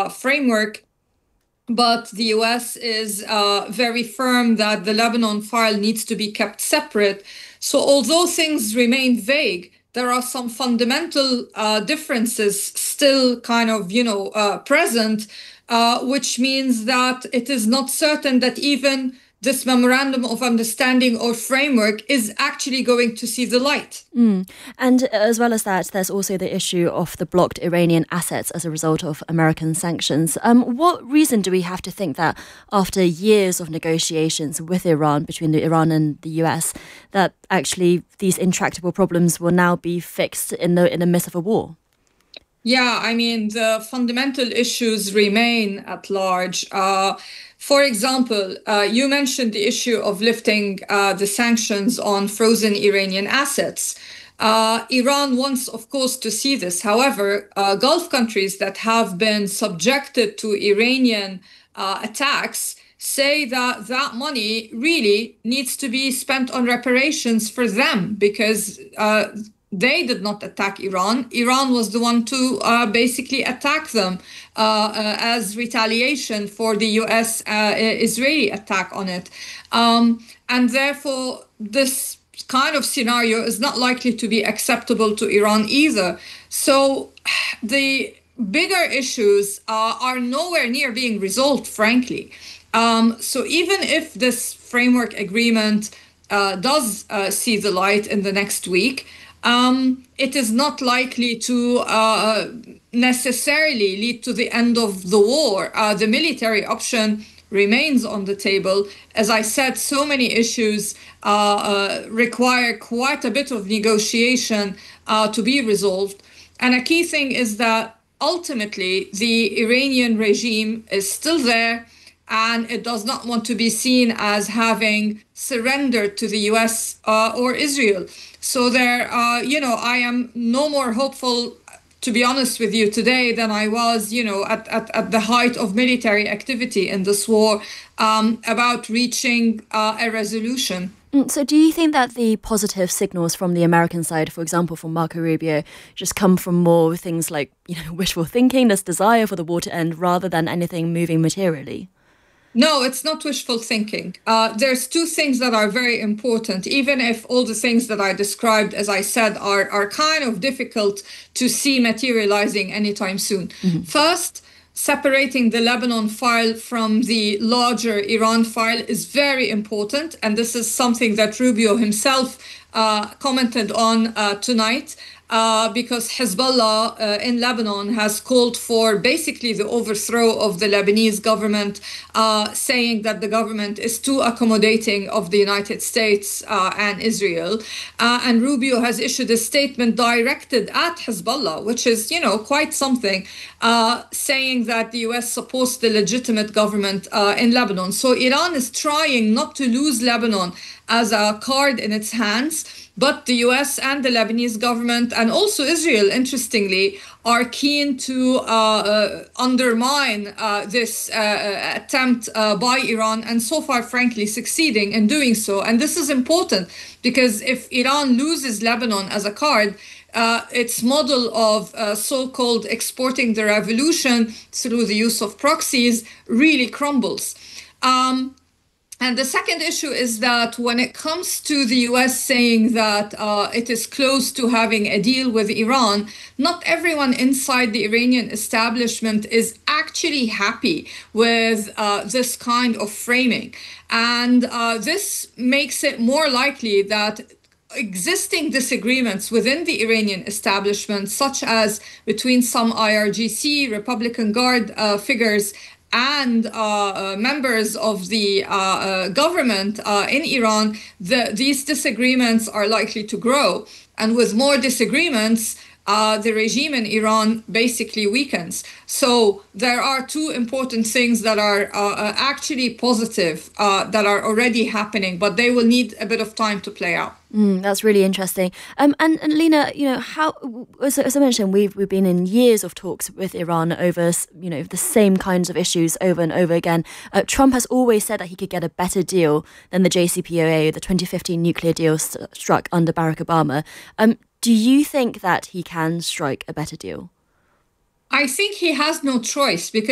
framework. But the US is very firm that the Lebanon file needs to be kept separate. So although things remain vague, there are some fundamental differences still kind of, present, which means that it is not certain that even this memorandum of understanding or framework is actually going to see the light. And as well as that, there's also the issue of the blocked Iranian assets as a result of American sanctions. What reason do we have to think that after years of negotiations with Iran, between Iran and the US, that actually these intractable problems will now be fixed in the midst of a war? Yeah, I mean, the fundamental issues remain at large. For example, you mentioned the issue of lifting the sanctions on frozen Iranian assets. Iran wants, of course, to see this. However, Gulf countries that have been subjected to Iranian attacks say that that money really needs to be spent on reparations for them because they did not attack Iran. Iran was the one to basically attack them as retaliation for the US-Israeli attack on it. And therefore, this kind of scenario is not likely to be acceptable to Iran either. So the bigger issues are nowhere near being resolved, frankly. So even if this framework agreement does see the light in the next week, it is not likely to necessarily lead to the end of the war. The military option remains on the table. As I said, so many issues require quite a bit of negotiation to be resolved. And a key thing is that ultimately the Iranian regime is still there and it does not want to be seen as having surrendered to the US or Israel. So I am no more hopeful, to be honest with you, today than I was, at the height of military activity in this war about reaching a resolution. So do you think that the positive signals from the American side, for example, from Marco Rubio, just come from more things like, wishful thinking, this desire for the war to end, rather than anything moving materially? No, it's not wishful thinking. There's two things that are very important, even if all the things that I described, as I said, are kind of difficult to see materializing anytime soon. Mm-hmm. First, separating the Lebanon file from the larger Iran file is very important. And this is something that Rubio himself commented on tonight. Because Hezbollah in Lebanon has called for basically the overthrow of the Lebanese government, saying that the government is too accommodating of the United States and Israel. And Rubio has issued a statement directed at Hezbollah, which is, quite something, saying that the US supports the legitimate government in Lebanon. So Iran is trying not to lose Lebanon as a card in its hands. But the US and the Lebanese government, and also Israel, interestingly, are keen to undermine this attempt by Iran, and so far, frankly, succeeding in doing so. And this is important because if Iran loses Lebanon as a card, its model of so-called exporting the revolution through the use of proxies really crumbles. And the second issue is that when it comes to the US saying that it is close to having a deal with Iran, not everyone inside the Iranian establishment is actually happy with this kind of framing. And this makes it more likely that existing disagreements within the Iranian establishment, such as between some IRGC, Republican Guard figures, and members of the government in Iran, these disagreements are likely to grow. And with more disagreements, the regime in Iran basically weakens. So there are two important things that are actually positive that are already happening, but they will need a bit of time to play out. That's really interesting. And Lina, how, as I mentioned, we've been in years of talks with Iran over, the same kinds of issues over and over again. Trump has always said that he could get a better deal than the JCPOA, the 2015 nuclear deal struck under Barack Obama. Do you think that he can strike a better deal? I think he has no choice because